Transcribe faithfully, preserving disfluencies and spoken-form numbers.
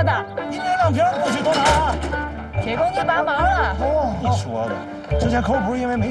说的。 你那两瓶不许多拿啊！ 铁公鸡拔毛了。 哦，你说的，之前口不是因为没